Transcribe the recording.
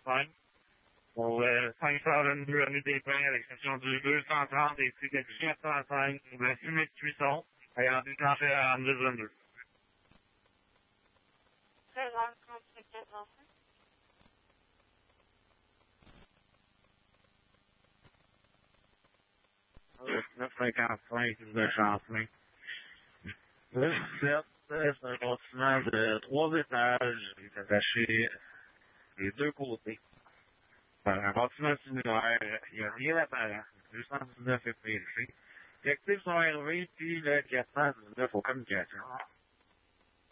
505. Pour 522 avenue des Pins, à l'exception du 230 et puis de 405, le fumée de cuisson, ayant déclenché à 1022. 13h35. 955 de Champlain. Le 17, c'est un bâtiment de 3 étages. Il est attaché des deux côtés. Par un bâtiment similaire, il n'y a rien d'apparent. 219 FPC. Il active son RV, puis le 419 aux communications.